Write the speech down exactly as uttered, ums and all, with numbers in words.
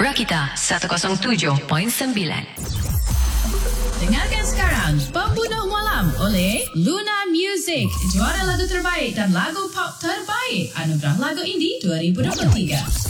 Rakita seratus tujuh perpuluhan sembilan. Dengarkan sekarang Pembunuh Malam oleh Luna Music, juara lagu terbaik dan lagu pop terbaik Anugerah Lagu Indie dua ribu dua puluh tiga.